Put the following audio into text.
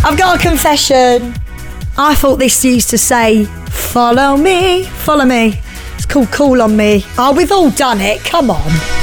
I've got a confession. I thought this used to say, follow me, follow me. It's called Call on Me. Oh, we've all done it. Come on.